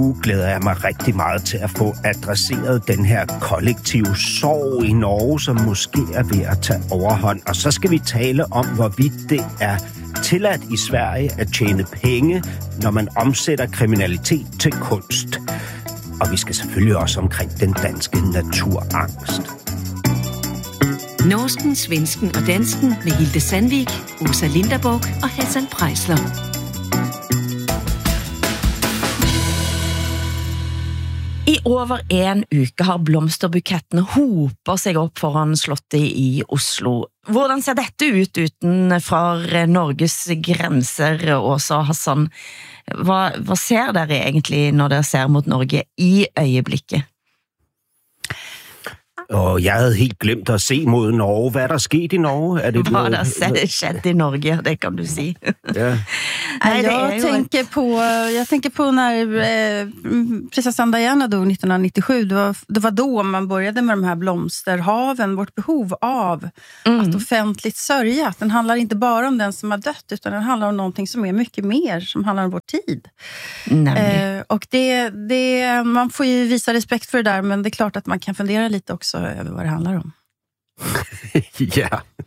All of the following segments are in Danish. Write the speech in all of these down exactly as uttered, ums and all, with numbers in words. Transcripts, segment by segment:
uge glæder jeg mig rigtig meget til at få adresseret den her kollektive sorg i Norge, som måske er ved at tage overhånd. Og så skal vi tale om, hvorvidt det er tilladt i Sverige at tjene penge, når man omsætter kriminalitet til kunst. Og vi skal selvfølgelig også omkring den danske naturangst. Norsken, svensken og dansken med Hilde Sandvik, Åsa Linderborg og Hassan Preisler. I over en uke har blomsterbukettene hopet seg opp foran slottet i Oslo. Hvordan ser dette ut utenfor Norges grænser, Åsa Hassan? Hva, hva ser dere egentlig når dere ser mot Norge i øjeblikket? Og jeg havde helt glemt at se mod Norge. Hvad er der sket i Norge? Er det Hvad er der skett i Norge? Det kan du sige. Ja. Nej, jag, tänker på, jag tänker på när eh, prinsessan Diana dog nittonhundranittiosju. Det var, det var då man började med de här blomsterhaven. Vårt behov av mm. att offentligt sörja. Den handlar inte bara om den som har dött, utan den handlar om någonting som är mycket mer. Som handlar om vår tid. Eh, och det, det, man får ju visa respekt för det där, men det är klart att man kan fundera lite också över vad det handlar om. Ja,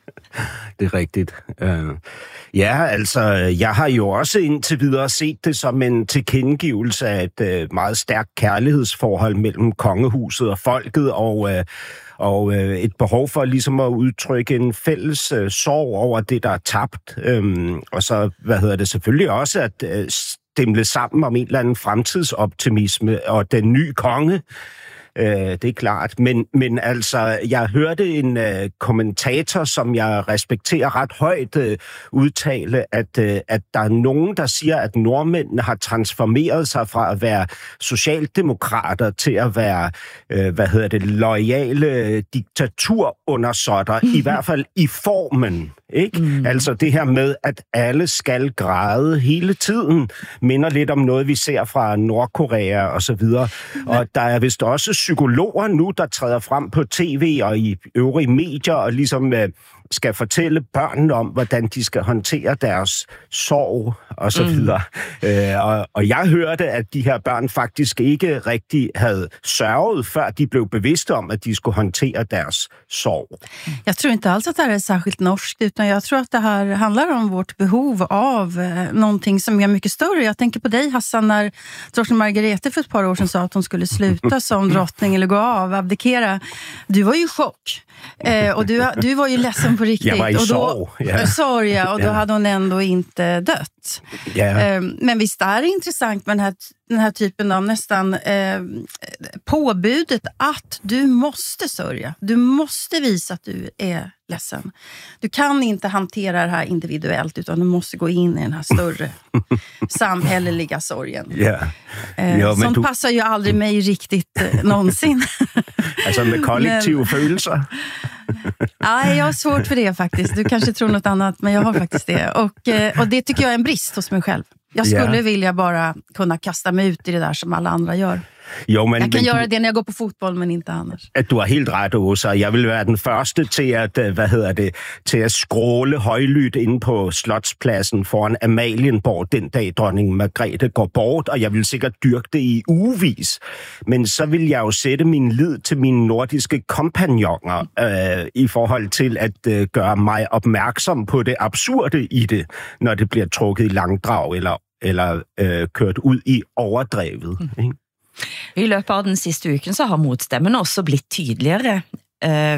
det er rigtigt. Uh, ja, altså, jeg har jo også indtil videre set det som en tilkendegivelse af et uh, meget stærkt kærlighedsforhold mellem kongehuset og folket, og, uh, og uh, et behov for ligesom at udtrykke en fælles uh, sorg over det, der er tabt. Um, og så, hvad hedder det, selvfølgelig også at uh, stemle sammen om en eller anden fremtidsoptimisme og den nye konge. Uh, det er klart, men, men altså, jeg hørte en uh, kommentator, som jeg respekterer ret højt, uh, udtale, at, uh, at der er nogen, der siger, at nordmændene har transformeret sig fra at være socialdemokrater til at være, uh, hvad hedder det, loyale diktaturundersotter, mm. i hvert fald i formen. Ikke? Mm. Altså det her med, at alle skal græde hele tiden, minder lidt om noget, vi ser fra Nordkorea og så videre. Og der er vist også psykologer nu, der træder frem på tv og i øvrige medier og ligesom øh, skal fortælle børnene om, hvordan de skal håndtere deres sorg og så videre. Mm. Øh, og, og jeg hørte, at de her børn faktisk ikke rigtig havde sørget, før de blev bevidste om, at de skulle håndtere deres sorg. Jag tror inte alls att det här är särskilt norskt, utan jag tror att det här handlar om vårt behov av eh, någonting som är mycket större. Jag tänker på dig, Hassan, när drottning Margrethe för ett par år sedan sa att hon skulle sluta som drottning eller gå av, abdikera. Du var ju i chock. Eh, och du, du var ju ledsen på riktigt. Jag var i och då, sorg. Ja. Sorg, ja, och då ja. hade hon ändå inte dött. Ja. Eh, men visst är det intressant med den här, den här typen av nästan eh, påbudet att du måste sörja. Du måste visa att du är ledsen. Du kan inte hantera det här individuellt, utan du måste gå in i den här större samhälleliga sorgen. Yeah. Eh, jo, som du... passar ju aldrig mig riktigt eh, någonsin. Alltså med kollektiva men... følelser. Nej, jag har svårt för det faktiskt. Du kanske tror något annat, men jag har faktiskt det. Och, eh, och det tycker jag är en brist hos mig själv. Jag skulle yeah. vilja bara kunna kasta mig ut i det där som alla andra gör. Jo, men, jeg kan men gøre du, det, når jeg går på fodbold, men ikke annars. At du har helt ret, Åsa. Jeg vil være den første til at, hvad hedder det, til at skråle højlydt inde på Slotspladsen foran Amalienborg den dag, dronning Margrethe går bort, og jeg vil sikkert dyrke det i ugevis. Men så vil jeg jo sætte min lid til mine nordiske kompagnoner øh, i forhold til at øh, gøre mig opmærksom på det absurde i det, når det bliver trukket i langdrag eller, eller øh, kørt ud i overdrevet, ikke? I løpet av den sidste uken så har motstemmen også blitt tydeligere. Eh,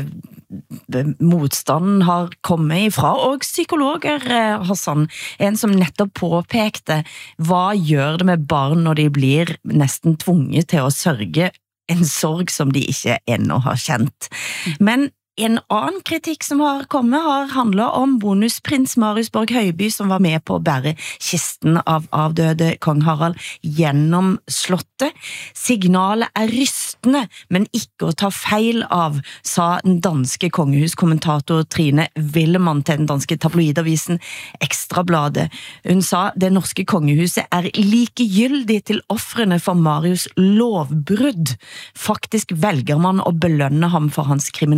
motstanden har kommet ifra, og psykologer, eh, Hassan, en som nettopp påpekte, hva gjør det med barn når de blir nesten tvunget til å sørge en sorg som de ikke ennå har kjent. Men en annen kritikk som har kommet har handlet om bonusprins Marius Borg Høiby, som var med på å bære kisten av avdøde kong Harald gjennom slottet. Signalet er rystende, men ikke å ta feil av, sa den danske kongehuskommentator Trine Willemann til den danske tabloidavisen Ekstrabladet. Hun sa, det norske kongehuset er likegyldig til offrene for Marius lovbrudd. Faktisk velger man å belønne ham for hans kriminalitet.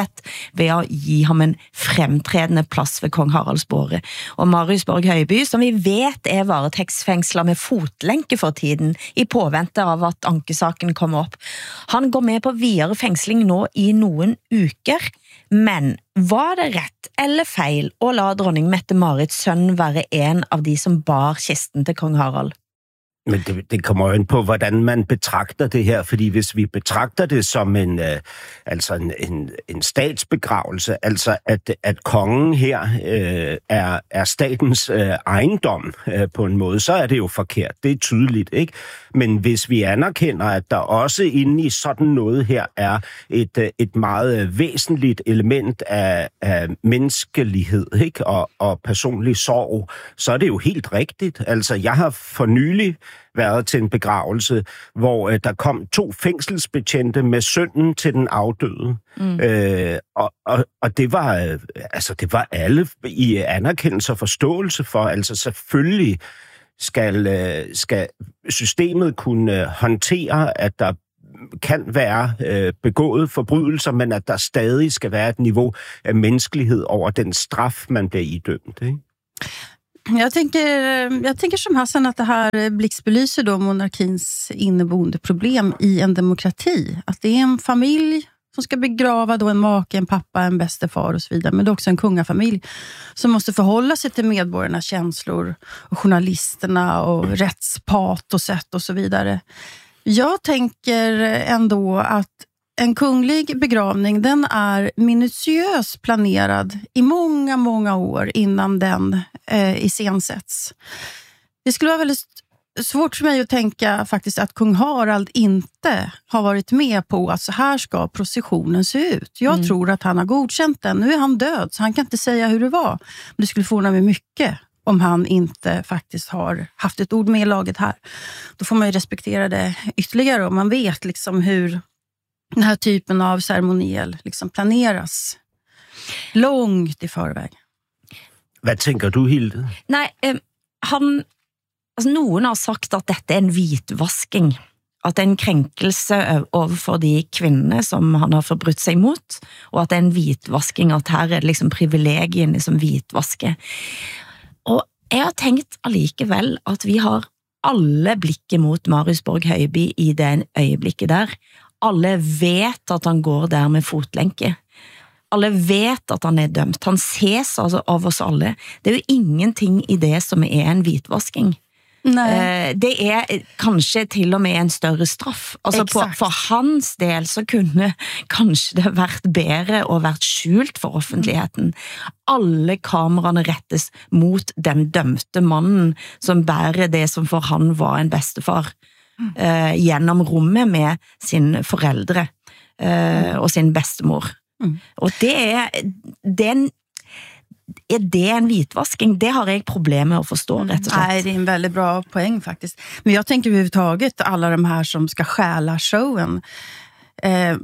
popularitet ved at give ham en fremtrædende plads ved Kong Haralds båre. Og Marius Borg Høiby, som vi vet er varetektsfængslet med fotlenke for tiden, i påvente av at ankesaken kommer op. Han går med på videre fengsling nå i nogle uker, men var det ret eller feil at la dronning Mette-Marits søn være en av de som bar kisten til Kong Harald? Men det, det kommer jo ind på, hvordan man betragter det her, fordi hvis vi betragter det som en, øh, altså en, en, en statsbegravelse, altså at, at kongen her øh, er, er statens øh, ejendom øh, på en måde, så er det jo forkert. Det er tydeligt, ikke? Men hvis vi anerkender, at der også inde i sådan noget her er et, et meget væsentligt element af, af menneskelighed, ikke? Og, og personlig sorg, så er det jo helt rigtigt. Altså, jeg har for nylig været til en begravelse, hvor øh, der kom to fængselsbetjente med sønnen til den afdøde. Mm. Øh, og, og, og det var øh, altså det var alle i anerkendelse og forståelse for, altså selvfølgelig skal, øh, skal systemet kunne øh, håndtere, at der kan være øh, begået forbrydelser, men at der stadig skal være et niveau af menneskelighed over den straf, man bliver idømt, ikke? Jag tänker, jag tänker som Hassan att det här blixtbelyser då monarkins inneboende problem i en demokrati. Att det är en familj som ska begrava då en make, en pappa, en bästefar och så vidare. Men det är också en kungafamilj som måste förhålla sig till medborgarnas känslor och journalisterna och rättspatos och så vidare. Jag tänker ändå att en kunglig begravning, den är minutiöst planerad i många, många år innan den eh, iscensätts. Det skulle vara väldigt svårt för mig att tänka faktiskt att kung Harald inte har varit med på att så här ska processionen se ut. Jag mm. tror att han har godkänt den. Nu är han död så han kan inte säga hur det var. Men det skulle förvåna mig mycket om han inte faktiskt har haft ett ord med i laget här. Då får man ju respektera det ytterligare och man vet liksom hur den här typen av ceremoniel liksom planeras långt i förväg. Hvad tænker du, Hilde? Nej, eh, han, altså nogen har sagt at dette er en hvitvasking. At det er en krænkelse overfor de kvinder, som han har forbrudt sig mot, og at det er en hvitvasking, at her er det liksom privilegiene som hvitvasker. Og jeg har tænkt allikevel at vi har alle blikke mot Marius Borg Høiby i den øjeblikket der. Alle vet at han går der med fotlenke. Alle vet at han er dømt. Han ses altså av oss alle. Det er jo ingenting i det som er en hvitvasking. Nej. Det er kanskje til og med en større straff. Altså på, for hans del så kunne kanskje det vært bedre og vært skjult for offentligheten. Alle kameraene rettes mot den dømte mannen som bærer det som for han var en bestefar. Uh, gjennom rummet med sin forældre uh, og sin bedstemor. Mm. Og det er, det er, en, er det en hvitvasking? Det har jeg problemer med at forstå, rätt och slett. Nej, det är en väldigt bra poäng faktiskt. Men jag tänker överhuvudtaget alla de här som ska stjäla showen. Eh,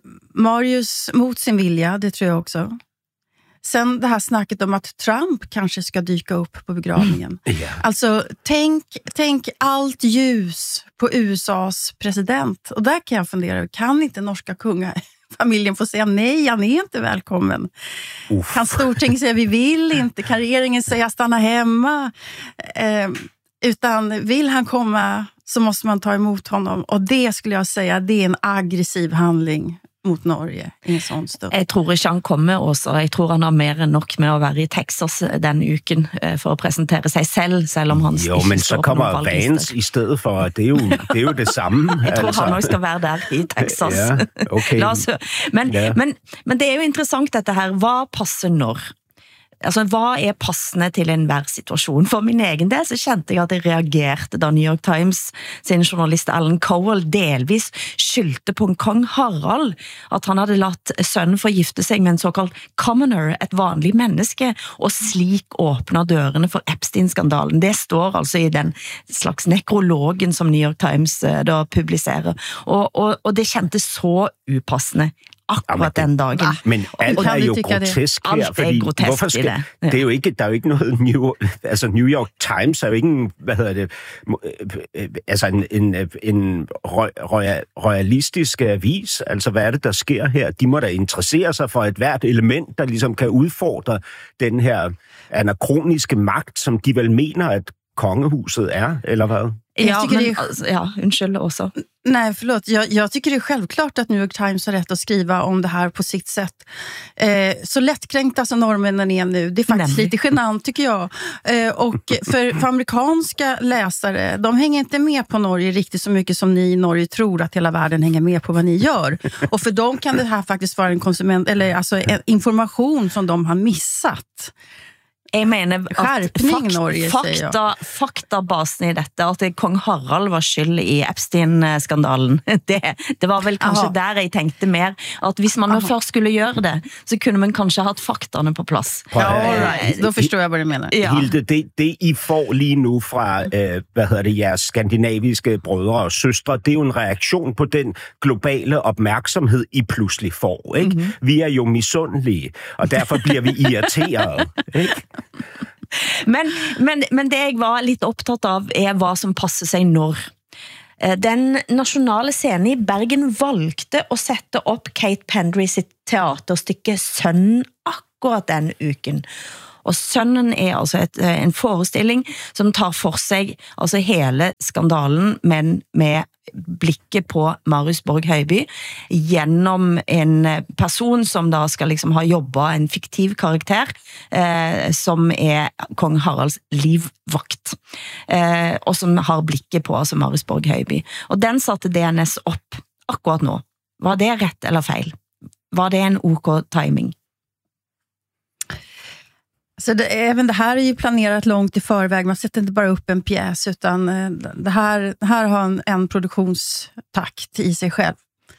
Marius mot sin vilja, det tror jag också. Sen det här snacket om att Trump kanske ska dyka upp på begravningen. Mm. Yeah. Alltså, tänk, tänk allt ljus på U S A:s president. Och där kan jag fundera, kan inte norska kungafamiljen få säga nej, han är inte välkommen? Uff. Kan Storting säga vi vill inte? Kan regeringen säga stanna hemma? Eh, utan vill han komma så måste man ta emot honom. Och det skulle jag säga, det är en aggressiv handling mot Norge i en sån stund. Jeg tror ikke han kommer også. Jeg tror han har mer enn nok med at være i Texas den uken for at præsentere sig selv, selv om han jo, men så kommer Vance i stedet for. Det er jo det, er jo det samme. Jeg tror altså. Han også skal være der i Texas. Ja, okay. men, ja. men, men det er jo interessant dette her. Hva passer når? Altså, hvad er passende til enhver situation? For min egen del så kjente jeg at jeg reagerte da New York Times sin journalist Alan Cowell delvis skyldte på en kong Harald, at han hadde latt sønnen forgifte sig med en såkalt commoner, et vanlig menneske, og slik åbner dørene for Epstein-skandalen. Det står altså i den slags nekrologen som New York Times da publiserer, og, og, og det kjente så upassende. akkurat den dagen. Men alt er jo grotesk her, fordi hvorfor skal, det. Ja. Det er jo ikke, der er jo ikke noget New, altså New York Times er jo ikke en, hvad hedder det, altså en, en, en royalistisk avis, altså hvad er det, der sker her? De må da interessere sig for et hvert element, der ligesom kan udfordre den her anakroniske magt, som de vel mener, at kongehuset är, eller vad? Ja, men, det är... ja, undskyld också. Nej, förlåt. Jag, jag tycker det är självklart att New York Times har rätt att skriva om det här på sitt sätt. Eh, så lättkränkta som norrmännen är nu, det är faktiskt Nej. lite genant tycker jag. Eh, och för, för amerikanska läsare, de hänger inte med på Norge riktigt så mycket som ni i Norge tror att hela världen hänger med på vad ni gör. Och för dem kan det här faktiskt vara en konsument, eller alltså en information som de har missat. Jeg mener at fakt, Norge, fakta, faktabasen i dette, at det kong Harald var skyld i Epstein-skandalen, det, det var vel kanskje Aha. der jeg tenkte mer, at hvis man først skulle gjøre det, så kunne man kanskje haft fakterne på plads. Ja, right. Då förstår jag vad du menar. Ja. Hilde, det, det I får lige nu fra, øh, hvad hedder det, jeres skandinaviske brødre og søstre, det er jo en reaktion på den globale opmærksomhed, I pludselig får, ikke? Mm-hmm. Vi er jo misundelige, og derfor bliver vi irriteret, ikke? Men, men, men det jeg var lidt optaget av er hvad som passer sig når. Den nationale scenen i Bergen valgte at sætte op Kate Pendry sitt teaterstykke Sønnen akkurat den uken. Og Sønnen er altså et, en forestilling som tar for sig altså hele skandalen, men med blikket på Marius Borg Høiby gennem en person som da skal liksom ha jobbet en fiktiv karakter eh, som er kong Haralds livvakt eh, og som har blikket på altså Marius Borg Høiby. Og den satte D N S opp akkurat nå. Var det rätt eller fel? Var det en OK timing? Så det, även det här är ju planerat långt i förväg. Man sätter inte bara upp en pjäs utan det här, det här har en, en produktionstakt i sig själv.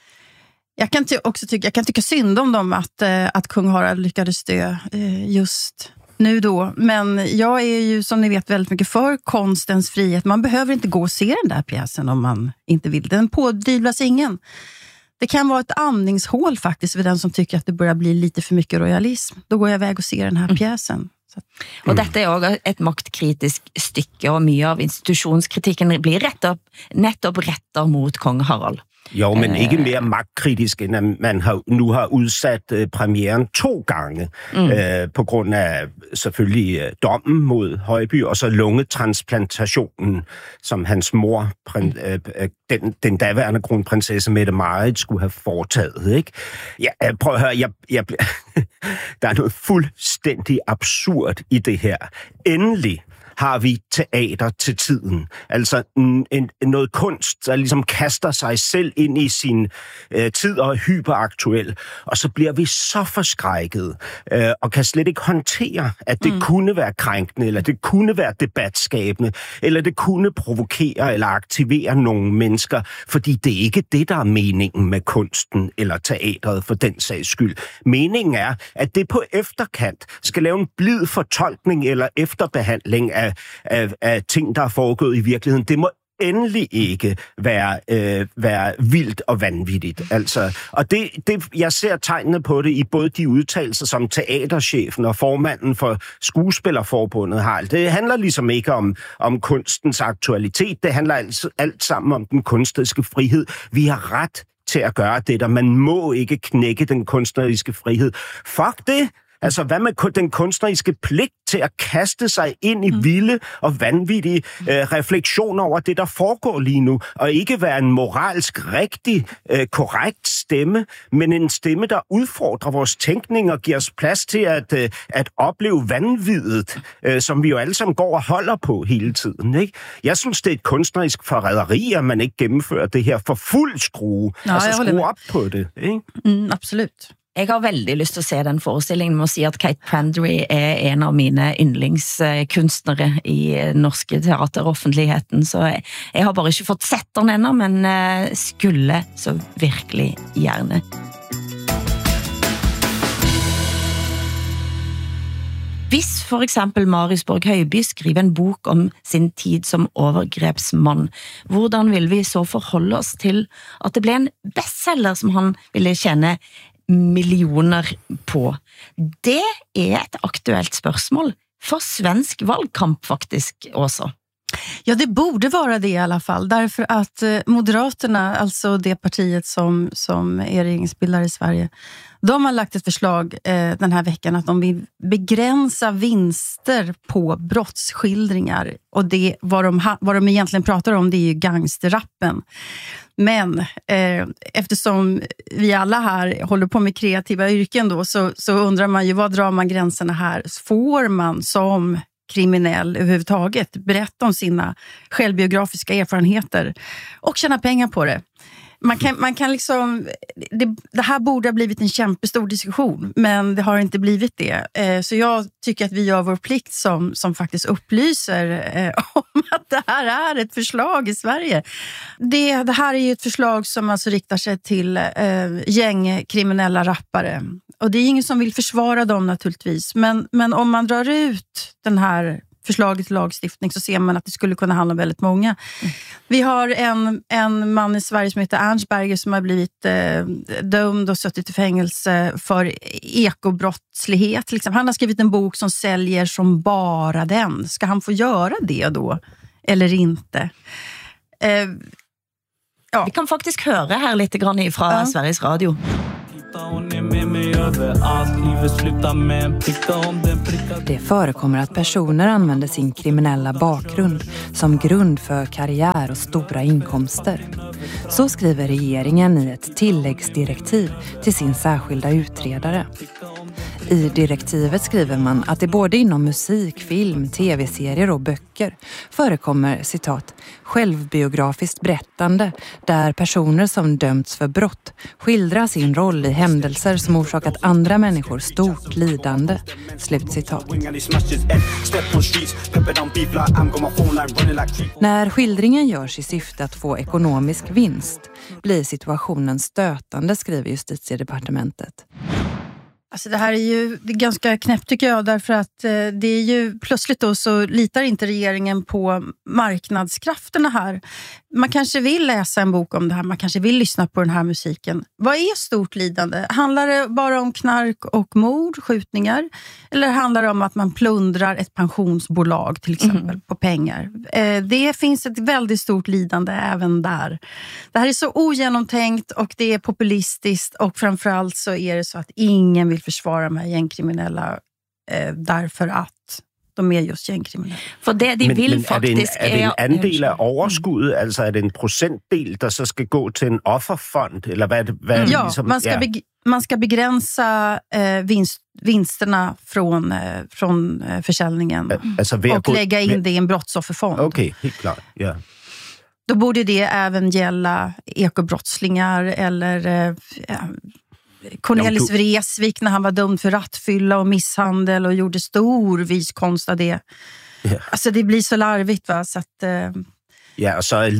Jag kan ty- också tycka, jag kan tycka synd om dem att, att kung Harald lyckades dö just nu då. Men jag är ju som ni vet väldigt mycket för konstens frihet. Man behöver inte gå och se den där pjäsen om man inte vill. Den pådyvlas ingen. Det kan vara ett andningshål faktiskt för den som tycker att det börjar bli lite för mycket royalism. Då går jag iväg och ser den här pjäsen. Så. Og dette er også et maktkritisk stykke, og mye av institutionskritikken blir rettet, nettopp rettet mot kong Harald. Jo, men ikke mere magtkritisk, end at man har, nu har udsat øh, premieren to gange, mm. øh, på grund af selvfølgelig øh, dommen mod Højby, og så lungetransplantationen, som hans mor, prin, øh, den, den daværende kronprinsesse Mette-Marit, skulle have foretaget. Ikke? Ja, prøv at høre, jeg, jeg, der er noget fuldstændig absurd i det her. Endelig har vi teater til tiden. Altså en, en, noget kunst, der ligesom kaster sig selv ind i sin øh, tid og er hyperaktuel. Og så bliver vi så forskrækket øh, og kan slet ikke håndtere, at det mm. kunne være krænkende, eller det kunne være debatskabende, eller det kunne provokere eller aktivere nogle mennesker, fordi det er ikke det, der er meningen med kunsten eller teateret for den sags skyld. Meningen er, at det på efterkant skal lave en blid fortolkning eller efterbehandling af Af, af ting, der er foregået i virkeligheden. Det må endelig ikke være, øh, være vildt og vanvittigt. Altså, og det, det, jeg ser tegnene på det i både de udtalelser, som teaterchefen og formanden for Skuespillerforbundet har. Det handler ligesom ikke om, om kunstens aktualitet. Det handler alt, alt sammen om den kunstneriske frihed. Vi har ret til at gøre det, der man må ikke knække den kunstneriske frihed. Fuck det! Altså, hvad med den kunstneriske pligt til at kaste sig ind i vilde og vanvittige øh, refleksioner over det, der foregår lige nu, og ikke være en moralsk rigtig, øh, korrekt stemme, men en stemme, der udfordrer vores tænkning og giver os plads til at, øh, at opleve vanviddet, øh, som vi jo alle sammen går og holder på hele tiden. Ikke? Jeg synes, det er et kunstnerisk forræderi, at man ikke gennemfører det her for fuld skrue. Nå, altså, skrue op på det. Ikke? Mm, absolut. Jeg har veldig lyst til at se den forestillingen. Må si at Kate Pendry er en av mine yndlingskunstnere i norske teateroffentligheten, så jeg, jeg har bare ikke fått sett den enda, men skulle så virkelig gjerne. Hvis for eksempel Marius Borg Høiby skriver en bok om sin tid som overgrepsmann, hvordan vil vi så forholde oss til at det ble en bestseller som han ville tjene millioner på. Det är ett aktuellt spørsmål för svensk valgkamp faktisk också. Ja, det borde vara det i alla fall. Därför att Moderaterna, alltså det partiet som, som är regeringsbildare i Sverige, de har lagt ett förslag eh, den här veckan att de vill begränsa vinster på brottsskildringar. Och det, vad, de, vad de egentligen pratar om, det är ju gangsterrappen. Men eh, eftersom vi alla här håller på med kreativa yrken då, så, så undrar man ju, vad drar man gränserna här? Får man som kriminell överhuvudtaget berätta om sina självbiografiska erfarenheter och tjäna pengar på det? Man kan, man kan liksom, det, det här borde ha blivit en kämpestor diskussion, men det har inte blivit det. Eh, så jag tycker att vi gör vår plikt som, som faktiskt upplyser eh, om att det här är ett förslag i Sverige. Det, det här är ju ett förslag som alltså riktar sig till eh, gängkriminella rappare. Och det är ingen som vill försvara dem naturligtvis. Men, men om man drar ut den här förslaget till lagstiftning så ser man att det skulle kunna handla om väldigt många. Mm. Vi har en, en man i Sverige som heter Ernstberger som har blivit eh, dömd och suttit i fängelse för ekobrottslighet. Liksom. Han har skrivit en bok som säljer som bara den. Ska han få göra det då? Eller inte? Eh, ja. Vi kan faktiskt höra här lite grann ifrån ja. Sveriges Radio. Det förekommer att personer använder sin kriminella bakgrund som grund för karriär och stora inkomster. Så skriver regeringen i ett tilläggsdirektiv till sin särskilda utredare. I direktivet skriver man att det både inom musik, film, tv-serier och böcker förekommer, citat, självbiografiskt berättande där personer som dömts för brott skildrar sin roll i händelser som orsakat andra människor stort lidande. Slut citat. När skildringen görs i syfte att få ekonomisk vinst blir situationen stötande, skriver Justitiedepartementet. Alltså det här är ju det är ganska knäppt tycker jag, därför att eh, det är ju plötsligt då så litar inte regeringen på marknadskrafterna här. Man kanske vill läsa en bok om det här, man kanske vill lyssna på den här musiken. Vad är stort lidande? Handlar det bara om knark och mord, skjutningar? Eller handlar det om att man plundrar ett pensionsbolag till exempel mm. på pengar? Eh, det finns ett väldigt stort lidande även där. Det här är så ogenomtänkt och det är populistiskt och framförallt så är det så att ingen vill försvara de här gängkriminella eh, därför att de är just gängkriminella. För det de men, vill men faktiskt är det en, är det en andel av overskuddet, mm. alltså är det en procentdel der så ska gå till en offerfond eller vad, vad mm. Ja, liksom, man ska, ja. Beg- man ska begränsa eh, vinst, vinsterna från, eh, från eh, försäljningen alltså, och gå, lägga in ved... det i en brottsofferfond. Okej, okay, helt klart. Ja. Då borde det även gälla ekobrottslingar eller eh, ja, Cornelis Vreeswijk när han var dömd för rattfylla och misshandel och gjorde stor viskonst av det. Ja. Alltså det blir så larvigt va, så att... Eh... Ja, og så er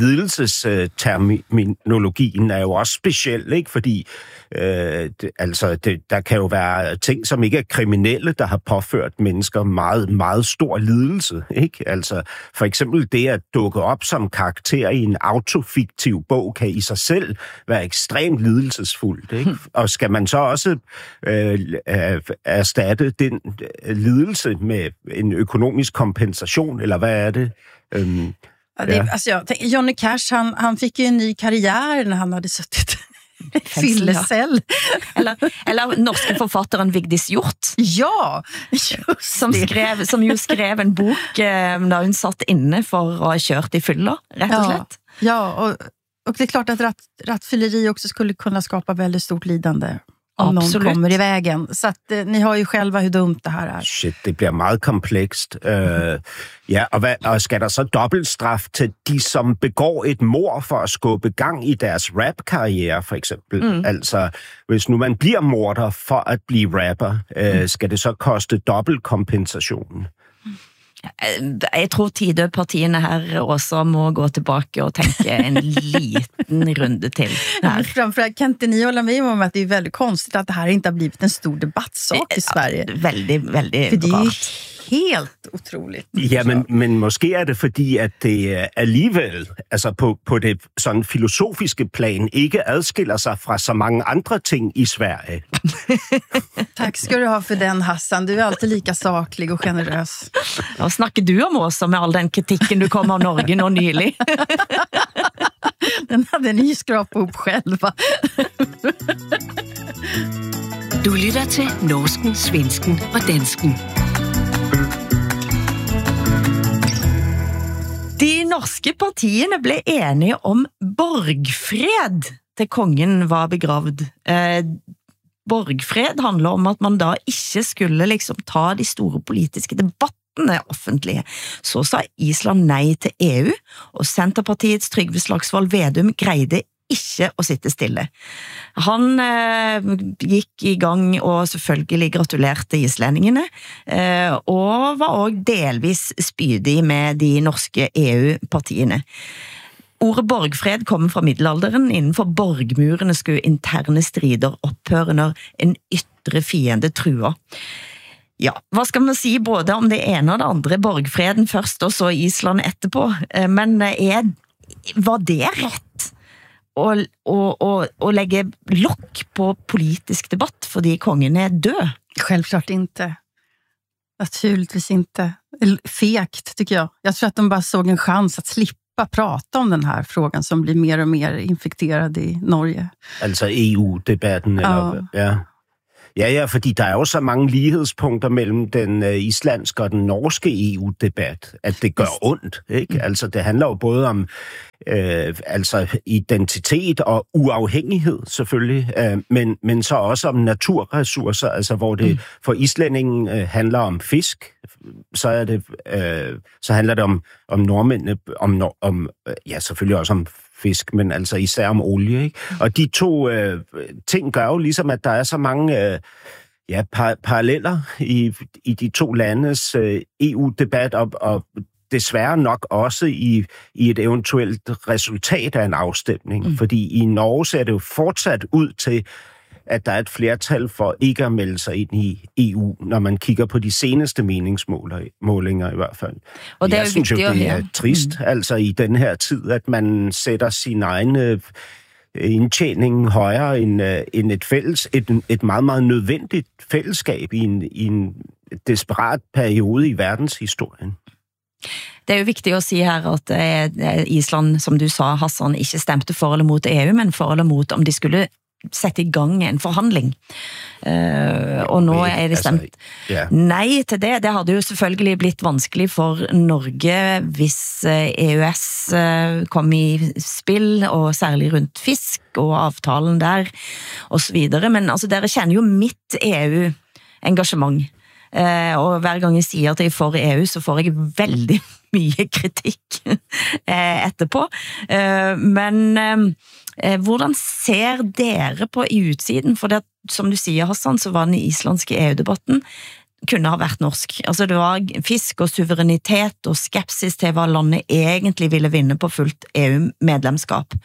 lidelsesterminologien er jo også speciel, ikke? Fordi øh, det, altså, det, der kan jo være ting, som ikke er kriminelle, der har påført mennesker meget, meget stor lidelse, ikke? Altså, for eksempel det at dukke op som karakter i en autofiktiv bog, kan i sig selv være ekstremt lidelsesfuldt, ikke? Hmm. Og skal man så også øh, erstatte den lidelse med en økonomisk kompensation, eller hvad er det? Øhm, Ja, det, ja. Alltså jag, Johnny Cash, han, han fick ju en ny karriär när han hade suttit i fyllecell. Eller, eller norska författaren Vigdis Hjorth. Ja, just som, skrev, som ju skrev en bok eh, när hon satt inne för att ha kört i fylla, rätt och ja. slett. Ja, och, och det är klart att ratt, rattfylleri också skulle kunna skapa väldigt stort lidande. Om Absolut. Någon kommer i vägen. Så att eh, ni har ju själva hur dumt det här är. Shit, det bliver meget komplekst. Uh, ja, og, hvad, og skal der så dobbeltstraf til de, som begår et mord for at skubbe gang i deres rap-karriere, for eksempel? Mm. Altså, hvis nu man bliver morder for at blive rapper, uh, mm. skal det så koste dobbeltkompensation? Jag tror Tidöpartierna här också må gå tillbaka och tänka en liten runda till här. Framförallt kan inte ni hålla med om att det är väldigt konstigt att det här inte har blivit en stor debattsak i Sverige. Ja, väldigt, väldigt För det är ju helt otroligt. Ja, men, men måske er det fordi, at det alligevel, altså på, på det sådan filosofiske plan, ikke adskiller sig fra så mange andre ting i Sverige. Tack ska du ha för den, Hassan. Du är alltid lika saklig och generös. Vad snakker du om også med all den kritikken du kom av Norge nå nylig? Den hade ni skrapat upp själva. Du lytter til norsken, svensken og dansken. De norske partiene ble enige om borgfred til kongen var begravd. Eh, borgfred handler om at man da ikke skulle liksom ta de store politiske debattene offentlige. Så sa Island nei til E U, og Senterpartiets Trygve Slagsvold Vedum greide ikke å sitte stille. Han eh, gikk i gang og selvfølgelig gratulerte islendingene, eh, og var også delvis spydig med de norske E U-partiene. Ordet borgfred kommer fra middelalderen. Innenfor borgmurene skulle interne strider opphøre når en ytre fiende trua. Ja, hva skal man si både om det ene og det andre? Borgfreden først, og så Island etterpå. Eh, men er, var det rett? Og, og, og, og lägga lock på politisk debatt fordi kongen är död? Självklart inte. Naturligtvis inte. Fegt tycker jag. Jag tror att de bara såg en chans att slippa prata om den här frågan som blir mer och mer infekterad i Norge. Altså E U-debatten? Eller, ja. ja. Ja, ja, fordi der er jo så mange lighedspunkter mellem den uh, islandske og den norske E U-debat, at det gør ondt, ikke? Altså, det handler jo både om øh, altså identitet og uafhængighed, selvfølgelig, øh, men, men så også om naturressourcer, altså hvor det for islændingen øh, handler om fisk, så er det øh, så handler det om om nordmændene, om, om ja, selvfølgelig også om fisk, men altså især om olie, ikke? Og de to øh, ting gør jo ligesom, at der er så mange øh, ja, par- paralleller i, i de to landes øh, E U-debat, og, og desværre nok også i, i et eventuelt resultat af en afstemning. Mm. Fordi i Norge ser det jo fortsat ud til, at der er et flertal for ikke at melde sig ind i E U, når man kigger på de seneste meningsmålinger i hvert fald. Og det er jeg synes jo, det er trist, mm. altså i den her tid, at man sætter sin egen indtjening højere end, end et, fælles, et, et meget, meget nødvendigt fællesskab i en, i en desperat periode i verdenshistorien. Det er jo viktig å si her at Island, som du sa, Hassan, ikke stemte for eller mot E U, men for eller mot om de skulle sette i gang en forhandling. Uh, og nå er det stemt altså, yeah. nei til det. Det hadde jo selvfølgelig blitt vanskelig for Norge hvis E U S kom i spill, og særlig rundt fisk og avtalen der, og så videre. Men altså, dere kjenner jo mitt E U-engasjement. Uh, og hver gang jeg sier at jeg er for E U, så får jeg veldig mye kritikk uh, etterpå. Uh, men uh, hvordan ser dere på i utsiden? For det, som du sier, Hassan, så var den islandske E U-debatten kunne ha vært norsk. Altså det var fisk og suverenitet og skepsis til hva landet egentlig ville vinne på fullt E U-medlemskap.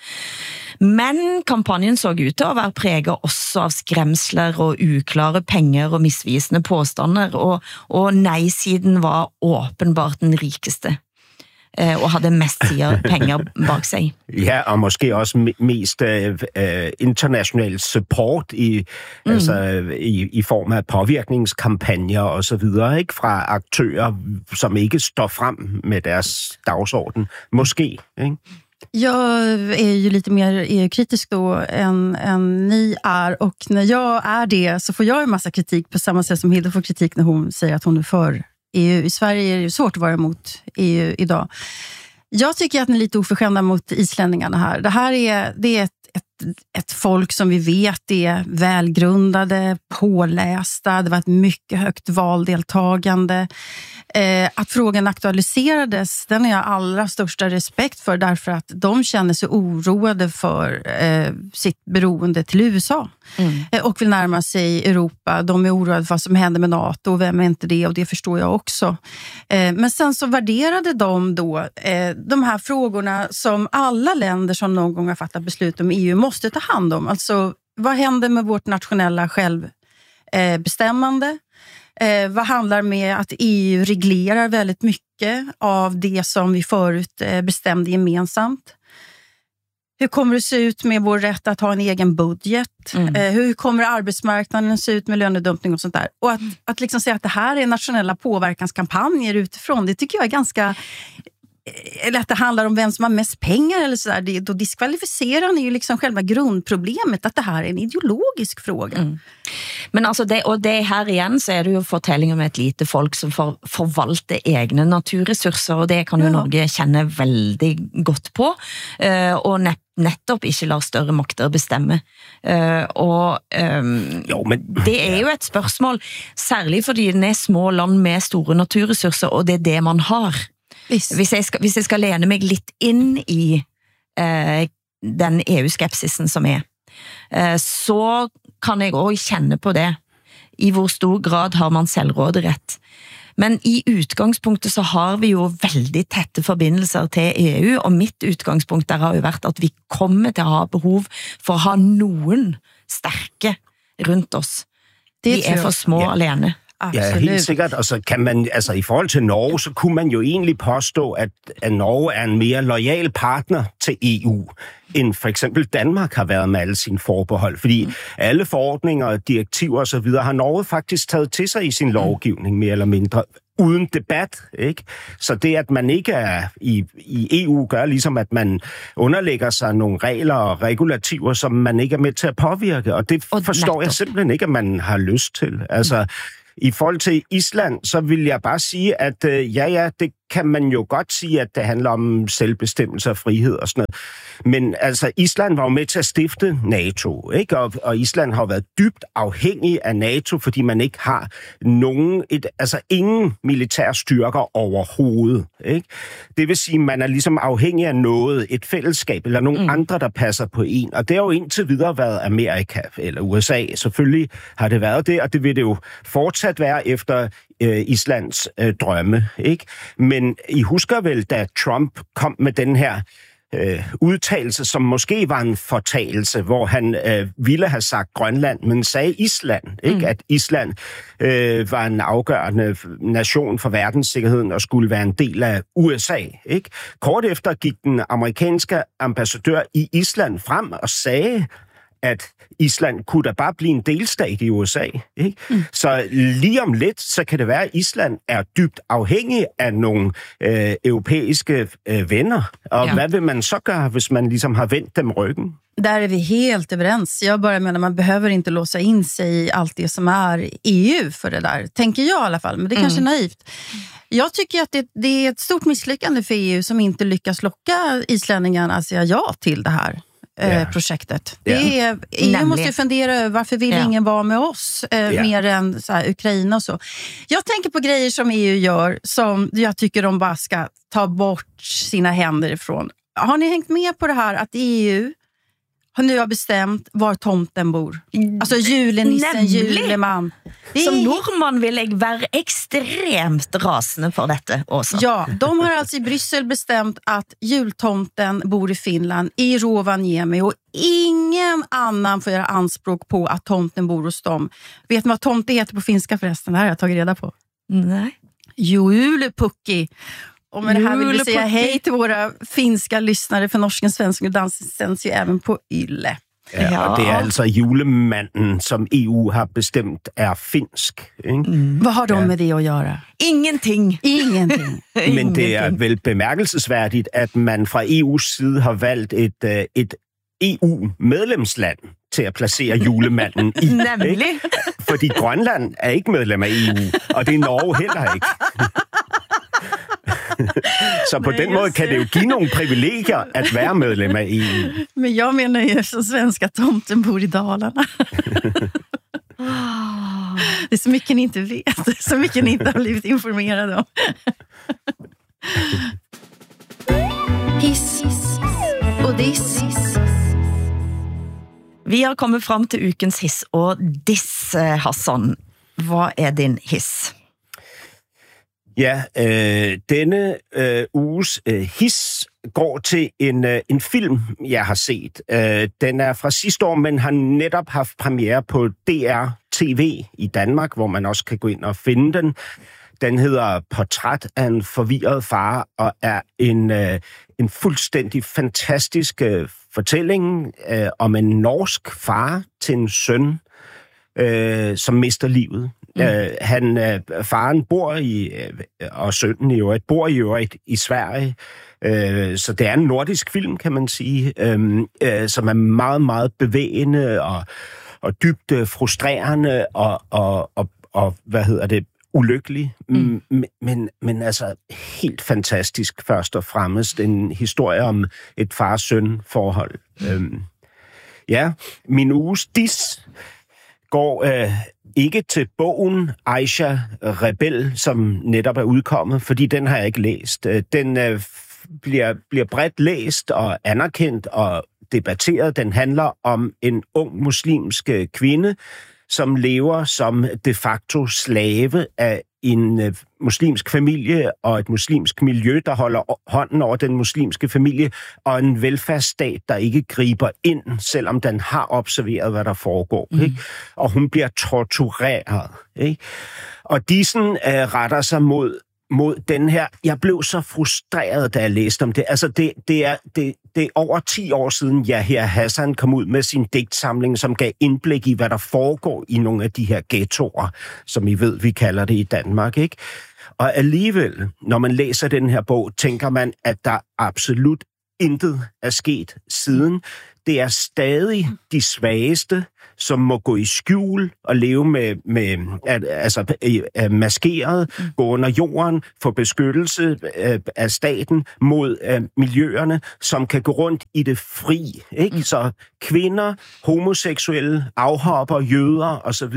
Men kampanjen så ut til å være preget også av skremsler og uklare penger og misvisende påstander, og, og nei-siden var åpenbart den rikeste. Og hadde mest penger bak sig. Ja, og måske også mest uh, international support i, mm. altså, i, i form af påvirkningskampagner og så videre, ikke? Fra aktører, som ikke står frem med deres dagsorden. Måske, ikke? Jag är ju lite mer E U-kritisk då än, än ni är, och när jag är det så får jag en massa kritik på samma sätt som Hilda får kritik när hon säger att hon är för E U. I Sverige är det ju svårt att vara emot E U idag. Jag tycker att ni är lite oförskämda mot islänningarna här. Det här är, det är ett, ett, ett folk som vi vet är välgrundade, pålästa. Det var ett mycket högt valdeltagande. Eh, att frågan aktualiserades, den är jag allra största respekt för, därför att de känner sig oroade för eh, sitt beroende till U S A. Mm. Eh, och vill närma sig Europa. De är oroade för vad som händer med NATO, och vem är inte det, och det förstår jag också. Eh, men sen så värderade de då eh, de här frågorna som alla länder som någon gång har fattat beslut om E U måste ta hand om. Alltså, vad händer med vårt nationella självbestämmande? Eh, vad handlar med att E U reglerar väldigt mycket av det som vi förut eh, bestämde gemensamt? Hur kommer det se ut med vår rätt att ha en egen budget? Mm. Eh, hur kommer arbetsmarknaden se ut med lönedumpning och sånt där? Och att, att liksom säga att det här är nationella påverkanskampanjer utifrån, det tycker jag är ganska... Eller att det handlar om vem som har mest pengar eller sådär. Det, då diskvalificerar ni ju liksom själva grundproblemet, att det här är en ideologisk fråga. Mm. Men altså det, og det her igjen så er det jo fortelling om et lite folk som for, forvalter egne naturressurser, og det kan jo ja. Norge kjenne veldig godt på, uh, og net, nettopp ikke lar større makter bestemme. Uh, og um, jo, men... det er jo et spørsmål, særlig fordi det er små land med store naturressurser, og det er det man har. Hvis jeg, skal, hvis jeg skal lene meg litt inn i eh, den E U-skepsisen som er, eh, så kan jeg også kjenne på det. I hvor stor grad har man selvråderett. Men i utgangspunktet så har vi jo veldig tette forbindelser til E U, og mitt utgangspunkt der har jo vært at vi kommer til å ha behov for å ha noen sterke rundt oss. Vi er for små ja. Alene. Ja, helt sikkert. Og så kan man, altså i forhold til Norge, så kunne man jo egentlig påstå, at, at Norge er en mere loyal partner til E U, end for eksempel Danmark har været med alle sine forbehold. Fordi mm. alle forordninger, direktiver og så videre, har Norge faktisk taget til sig i sin lovgivning, mere eller mindre, uden debat, ikke? Så det, at man ikke er i, i E U, gør ligesom, at man underlægger sig nogle regler og regulativer, som man ikke er med til at påvirke. Og det og forstår netop. Jeg simpelthen ikke, at man har lyst til. Altså... I forhold til Island, så vil jeg bare sige, at øh, ja, ja, det kan man jo godt sige, at det handler om selvbestemmelse og frihed og sådan noget. Men altså, Island var jo med til at stifte NATO, ikke? Og, og Island har været dybt afhængig af NATO, fordi man ikke har nogen, et, altså ingen militære styrker overhovedet, ikke? Det vil sige, at man er ligesom afhængig af noget, et fællesskab, eller nogle mm. andre, der passer på en. Og det har jo indtil videre været Amerika, eller U S A. Selvfølgelig har det været det, og det vil det jo fortsat være efter øh, Islands øh, drømme, ikke? Men I husker vel, da Trump kom med den her øh, udtalelse, som måske var en fortalelse, hvor han øh, ville have sagt Grønland, men sagde Island, ikke? Mm. At Island øh, var en afgørende nation for verdenssikkerheden og skulle være en del af U S A, ikke? Kort efter gik den amerikanske ambassadør i Island frem og sagde, at Island kunne da bare blive en delstat i U S A, ikke? Mm. Så lige om lidt, så kan det være, at Island er dybt afhængig af nogle øh, europæiske øh, venner. Og ja. Hvad vil man så gøre, hvis man liksom har vendt dem ryggen? Där är vi helt överens. Jag bara menar, man behöver inte låsa in sig i allt det som är E U för det där. Tänker jag i alla fall, men det är mm. kanske naivt. Jag tycker att det, det är ett stort misslyckande för E U som inte lyckas locka islänningarna att säga ja till det här. Yeah. projektet. Det är, E U måste fundera över varför vill yeah. ingen vara med oss eh, yeah. mer än så här, Ukraina och så. Jag tänker på grejer som E U gör som jag tycker de bara ska ta bort sina händer ifrån. Har ni hängt med på det här att E U har nu har bestämt var tomten bor? Alltså julenissen, juleman. Som nordmann vill jag vara extremt rasende för detta också. Ja, de har alltså i Bryssel bestämt att jultomten bor i Finland, i Rovaniemi, och ingen annan får göra anspråk på att tomten bor hos dem. Vet ni vad tomte heter på finska förresten? Det här har jag tagit reda på. Nej. Julepukki. Och med det här vill vi säga hej till våra finska lyssnare, för norsken, svensken och dansen sänds ju även på Yle. Ja, og det er altså julemanden, som E U har bestemt er finsk. Ikke? Mm. Hvad har du ja. med det at gøre? Ingenting. Ingenting. Men det er vel bemærkelsesværdigt, at man fra E U's side har valgt et, et E U-medlemsland til at placere julemanden i. Nemlig. Fordi Grønland er ikke medlem af E U, og det er Norge heller ikke. Så på Nej, den måde kan det jo give nogle privilegier at være medlem af E U. Men jag menar ju som svenska tomten bor i Dalarna. Det är så mycket ni inte vet, så mycket ni inte har blivit informerade om. Hiss och diss. Vi har kommet frem til ukens hiss og diss, Hassan. Hvad er din hiss? Ja, øh, denne øh, uges øh, hiss går til en, øh, en film, jeg har set. Øh, den er fra sidste år, men har netop haft premiere på D R T tv i Danmark, hvor man også kan gå ind og finde den. Den hedder Portræt af en forvirret far, og er en, øh, en fuldstændig fantastisk øh, fortælling øh, om en norsk far til en søn, øh, som mister livet. Mm. Øh, han, øh, faren bor i, øh, og sønnen i øvrigt, bor i øvrigt i Sverige, øh, så det er en nordisk film, kan man sige, øh, øh, som er meget, meget bevægende og, og dybt øh, frustrerende og, og, og, og, hvad hedder det, ulykkelig, mm. men, men, men altså helt fantastisk først og fremmest. En historie om et far-søn-forhold. Mm. Øhm, ja, min uges dis går øh, ikke til bogen Aisha Rebel, som netop er udkommet, fordi den har jeg ikke læst. Den øh, bliver, bliver bredt læst og anerkendt og debatteret. Den handler om en ung muslimsk kvinde, som lever som de facto slave af en øh, muslimsk familie og et muslimsk miljø, der holder hånden over den muslimske familie, og en velfærdsstat, der ikke griber ind, selvom den har observeret, hvad der foregår. Mm. Ikke? Og hun bliver tortureret. Ikke? Og Dissen øh, retter sig mod mod den her. Jeg blev så frustreret, da jeg læste om det. Altså, det, det, er, det, det er over ti år siden, Yahya Hassan kom ud med sin digtsamling, som gav indblik i, hvad der foregår i nogle af de her ghettoer, som I ved, vi kalder det i Danmark, ikke? Og alligevel, når man læser den her bog, tænker man, at der absolut intet er sket siden. Det er stadig de svageste, som må gå i skjul og leve med, med altså maskeret, mm. gå under jorden, få beskyttelse af staten mod miljøerne, som kan gå rundt i det fri. Ikke? Mm. Så kvinder, homoseksuelle, afhopper, jøder osv.,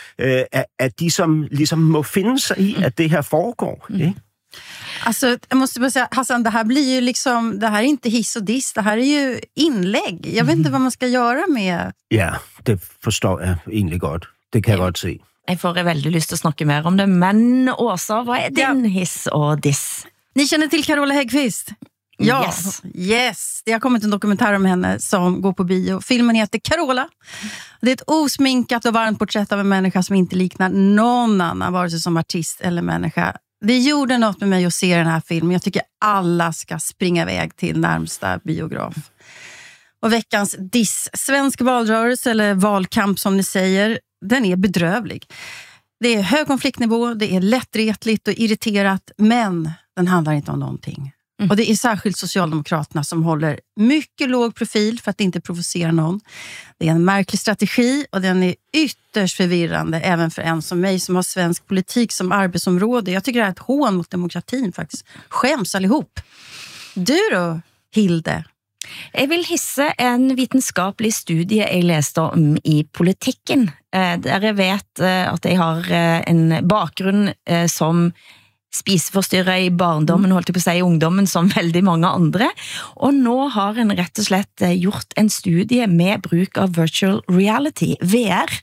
at de som ligesom må finde sig i, at det her foregår. Mm. Ikke? Alltså, jag måste bara säga, Hassan, det här blir ju liksom, det här är inte hiss och diss, det här är ju inlägg. Jag mm. vet inte vad man ska göra med... Ja, det forstår jeg egentlig godt. Det kan jeg godt se. Jeg får väldigt lyst til at snakke mer om det, men Åsa, hvad er din ja. hiss og diss? Ni känner till Carola Häggkvist? Ja, yes. yes. Det har kommit en dokumentär om henne som går på bio. Filmen heter Carola. Det är ett osminkat och varmt porträtt av en människa som inte liknar någon annan, vare sig som artist eller människa. Det gjorde något med mig att se den här filmen. Jag tycker alla ska springa iväg till närmsta biograf. Och veckans diss, svensk valrörelse eller valkamp som ni säger, den är bedrövlig. Det är hög konfliktnivå, det är lättretligt och irriterat, men den handlar inte om någonting. Mm. Och det är särskilt Socialdemokraterna som håller mycket låg profil för att inte provocera någon. Det är en märklig strategi och den är ytterst förvirrande även för en som mig som har svensk politik som arbetsområde. Jag tycker det är ett hån mot demokratin faktiskt. Skäms allihop. Du då, Hilde? Jeg vil hisse en videnskapelig studie jeg læste om i politikken. Der jeg vet at jeg har en bakgrunn som spiseforstyrret i barndommen, holdt jeg på å si i ungdommen, som veldig mange andre. Og nå har en rett og slett gjort en studie med bruk av virtual reality, V R,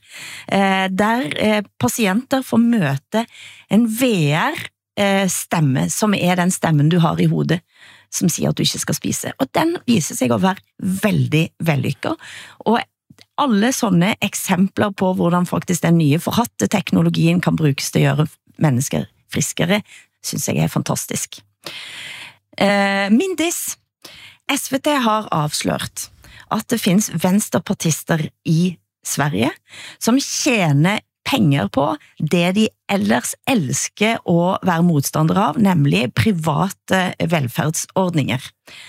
der pasienter får møte en V R-stemme, som er den stemmen du har i hodet, som sier at du ikke skal spise. Og den viser seg å være veldig vellykket. Og alle sånne eksempler på hvordan faktisk den nye forhatte teknologien kan brukes til å gjøre mennesker friskere, synes jeg er fantastisk. Uh, min diss. S V T har avslørt at det finns venstrepartister i Sverige som tjener penger på det de ellers elsker å være motstandere av, nemlig private velferdsordninger.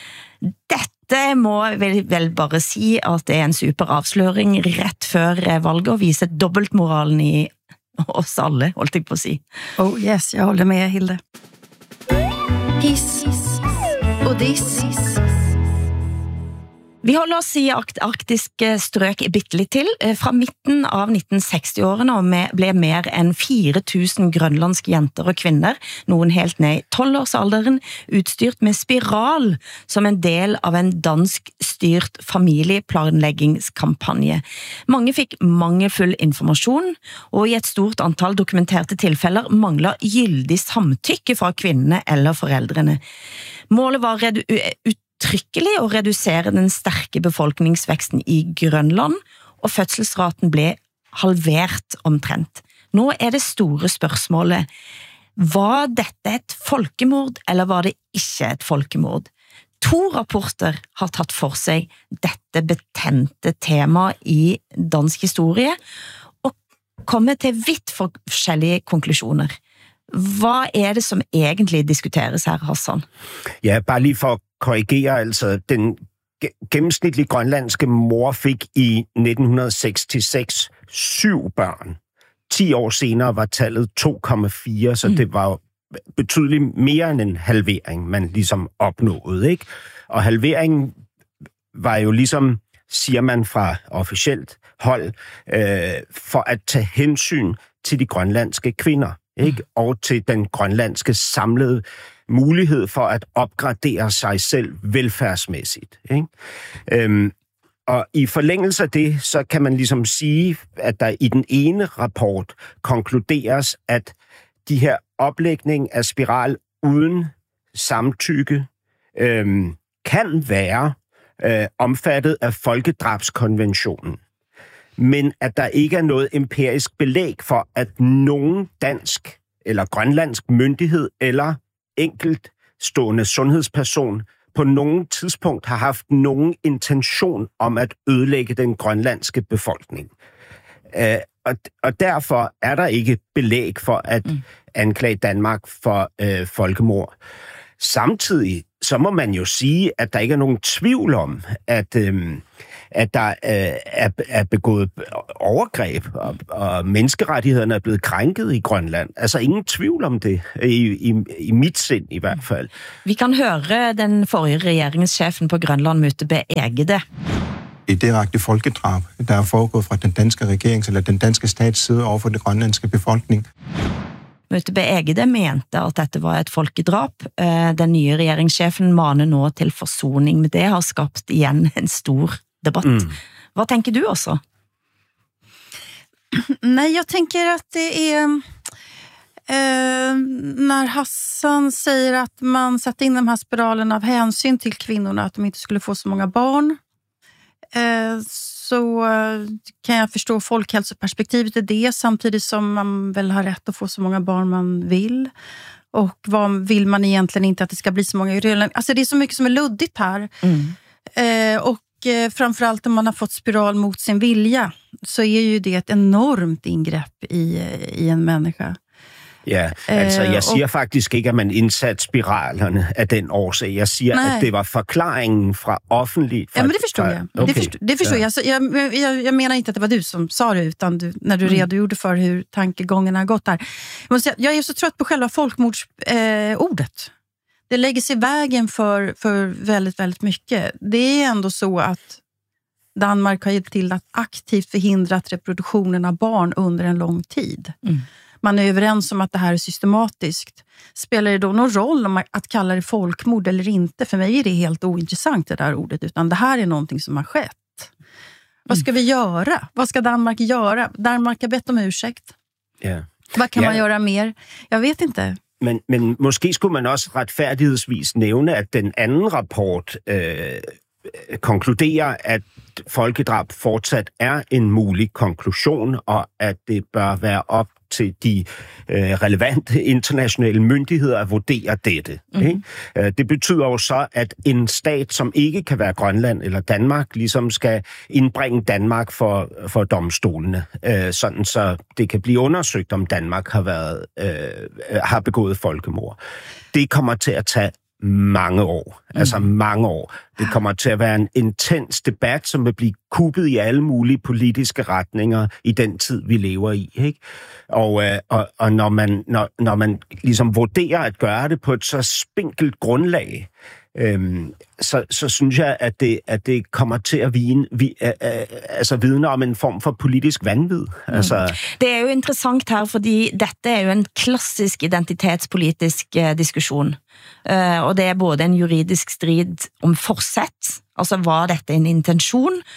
Dette må vel, vel bare si at det er en super avsløring rett før valget og viser dobbeltmoralen i oss alle, holdt jeg på å si. Oh yes, jeg holder med, Hilde. Hiss og diss. Vi holder oss i arktisk strøk bittelig til. Fra midten av nitten seksti-årene ble mer enn fire tusen grønlandske jenter og kvinner, noen helt ned i tolv-årsalderen, utstyrt med spiral som en del av en dansk-styrt familieplanleggingskampanje. Mange fikk mangelfull informasjon, og i et stort antall dokumenterte tilfeller mangler gyldig samtykke fra kvinnene eller foreldrene. Målet var redu- ut trykkelig å redusere den sterke befolkningsveksten i Grønland, og fødselsraten ble halvert omtrent. Nå er det store spørgsmålet. Var dette et folkemord, eller var det ikke et folkemord? To rapporter har tatt for sig dette betente tema i dansk historie, og kommer til vidt forskellige konklusioner. Hvad er det, som egentlig diskuteres her, Hassan? Ja, bare lige for at korrigere, altså den gennemsnitlige grønlandske mor fik i nitten seksogtres syv børn. Ti år senere var tallet to komma fire, så mm. det var betydeligt mere end en halvering, man ligesom opnåede, ikke? Og halveringen var jo ligesom, siger man fra officielt hold, øh, for at tage hensyn til de grønlandske kvinder, ikke? Mm. Og til den grønlandske samlede mulighed for at opgradere sig selv velfærdsmæssigt, ikke? Øhm, og i forlængelse af det, så kan man ligesom sige, at der i den ene rapport konkluderes, at de her oplægning af spiral uden samtykke øhm, kan være øh, omfattet af folkedrabskonventionen, men at der ikke er noget empirisk belæg for, at nogen dansk eller grønlandsk myndighed eller enkeltstående sundhedsperson på nogen tidspunkt har haft nogen intention om at ødelægge den grønlandske befolkning. Øh, og, og derfor er der ikke belæg for at mm. anklage Danmark for øh, folkemord. Samtidig så må man jo sige, at der ikke er nogen tvivl om, at, øh, at der øh, er, er begået overgreb, og, og menneskerettighederne er blevet krænket i Grønland. Altså ingen tvivl om det, i, i, i mit sind i hvert fald. Vi kan høre den forrige regeringschefen på Grønland, Møtebe Egede. Et direkte folkedrab, der er foregået fra den danske regerings eller den danske stats side over for den grønlandske befolkning. Møtebe Egede mente, at dette var et folkedrab. Den nye regeringschefen maner nå til forsoning, men det har skabt igen en stor debatt. Mm. Vad tänker du också? Nej, jag tänker att det är eh, när Hassan säger att man satte in de här spiralen av hänsyn till kvinnorna, att de inte skulle få så många barn. Eh, så kan jag förstå folkhälsoperspektivet i det, samtidigt som man väl har rätt att få så många barn man vill. Och vad vill man egentligen inte att det ska bli så många? Alltså det är så mycket som är luddigt här. Mm. Eh, och framförallt om man har fått spiral mot sin vilja, så är ju det ett enormt ingrepp i, i en människa. Ja, altså jeg siger og, faktisk ikke, at man indsatte spiralerne af den årsag. Jeg siger, nej. At det var forklaringen fra offentligt. Fra, ja, men det förstår jag. Okay. Det förstår, det förstår ja. jag. Så jag, jag. Jag menar inte att det var du som sa det, utan du, när du mm. redogjorde för hur tankegången har gått här. Jag, måste säga, jag är så trött på själva folkmordsordet. Eh, det lägger sig i vägen för, för väldigt, väldigt mycket. Det är ändå så att Danmark har hjälpt till att aktivt förhindra reproduktionen av barn under en lång tid. Mm. Man är överens om att det här är systematiskt. Spelar det då någon roll om att kalla det folkmord eller inte? För mig är det helt ointressant det där ordet, utan det här är någonting som har skett. Mm. Vad ska vi göra? Vad ska Danmark göra? Danmark har bett om ursäkt. Yeah. Vad kan yeah. man göra mer? Jag vet inte. Men, men måske skulle man også retfærdighedsvis nævne, at den anden rapport øh, konkluderer, at folkedrab fortsat er en mulig konklusion, og at det bør være op til de øh, relevante internationale myndigheder at vurdere dette. Mm-hmm. Ikke? Det betyder jo så, at en stat, som ikke kan være Grønland eller Danmark, ligesom skal indbringe Danmark for, for domstolene, øh, sådan så det kan blive undersøgt, om Danmark har, været, øh, har begået folkemord. Det kommer til at tage mange år. Mm. Altså mange år. Det kommer til at være en intens debat, som vil blive kuppet i alle mulige politiske retninger i den tid, vi lever i. Ikke? Og, øh, og, og når, man, når, når man ligesom vurderer at gøre det på et så spinkelt grundlag, øhm, så, så synes jeg, at det, at det kommer til at vine, vi, øh, øh, altså vidne om en form for politisk vanvid. Mm. Altså, det er jo interessant her, fordi dette er jo en klassisk identitetspolitisk uh, diskussion. Uh, og det er både en juridisk strid om forsæt, altså var dette en intention,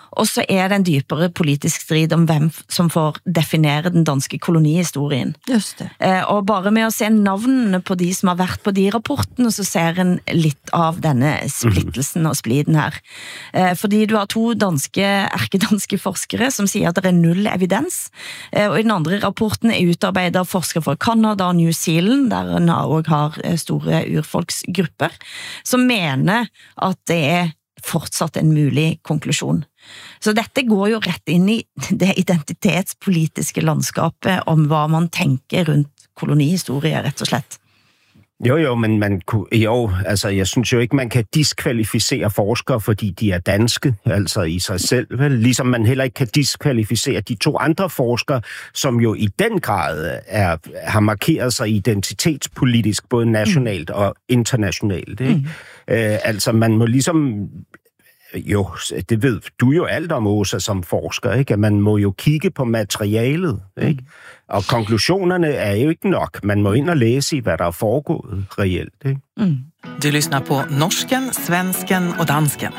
og så er det en dybere politisk strid om hvem som får definere den danske kolonihistorien. Just det. Eh, og bare med å se navnene på de som har vært på de rapportene, så ser en litt av denne splittelsen og spliden her. Eh, fordi du har to danske, erkedanske forskere som sier at det er null evidens, eh, og i den andre rapporten er utarbeidet av forskere fra Canada og New Zealand, der en også har store urfolksgrupper, som mener at det er fortsatt en mulig konklusjon. Så dette går jo rett inn i det identitetspolitiske landskapet om hva man tenker rundt kolonihistorie, rett og slett. Jo, jo, men man kunne, jo, altså, jeg synes jo ikke, man kan diskvalificere forskere, fordi de er danske, altså i sig selv, vel? Ligesom man heller ikke kan diskvalificere de to andre forskere, som jo i den grad er, har markeret sig identitetspolitisk, både nationalt og internationalt, ikke? Mm. Øh, altså, man må ligesom... Jo, det ved du jo alt om, Åsa, som forsker, ikke? At man må jo kigge på materialet, ikke? Og konklusionerne er jo ikke nok. Man må ind og læse i, hvad der er foregået reelt, ikke? Mm. Du lyssnar på norsken, svensken og dansken.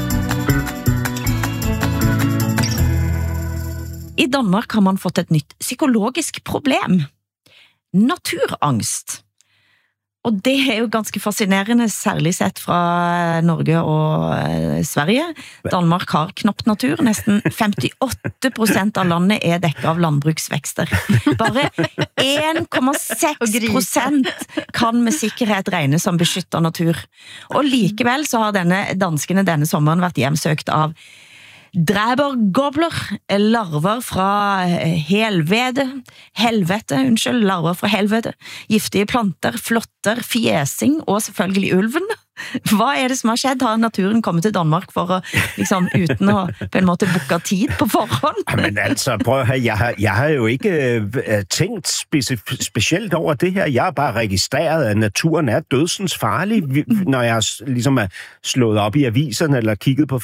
I Danmark har man fått et nytt psykologisk problem. Naturangst. Og det er jo ganske fascinerende, særlig sett fra Norge og Sverige. Danmark har knapt natur, nesten femtiåtte prosent av landet er dekket av landbruksvekster. Bare en komma seks prosent kan med sikkerhet regnes som beskyttet natur. Og likevel så har denne danskene denne sommeren vært hjemsøkt av dræbergobler, larver fra helvede, helvete, unnskyld, larver fra helvete, giftige planter, flotter, fjesing og selvfølgelig ulven. Hva er det som har skjedd? Har naturen kommet til Danmark for å, liksom, uten å på en måte bukke tid på forhånd? Men altså, prøv at høre, jeg har, jeg har jo ikke uh, tænkt spesif- specielt over det her. Jeg har bare registreret, at naturen er dødsens farlig, når jeg ligesom er slået op i aviserne eller kigget på